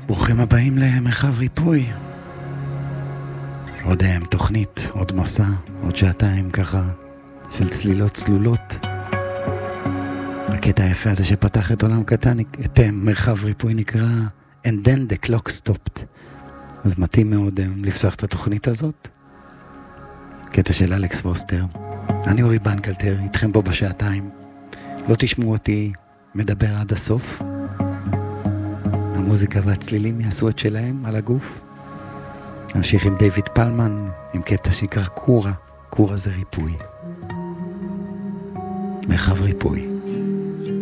ברוכים הבאים למרחב ריפוי. עוד תוכנית, עוד מסע, עוד שעתיים ככה של צלילות צלולות. הקטע היפה הזה שפתח את עולם קטן, את מרחב ריפוי נקרא And then the clock stopped. אז מתאים מאוד לפתוח את התוכנית הזאת. קטע של אלכס פוסטר. אני אורי בנקלטר, איתכם פה בשעתיים. לא תשמעו אותי מדבר עד הסוף. המוזיקה והצלילים יעשו את שלהם על הגוף. נמשיך עם דיוויד פלמן, עם קטע שנקרא קורה. קורה זה ריפוי. מרחב ריפוי.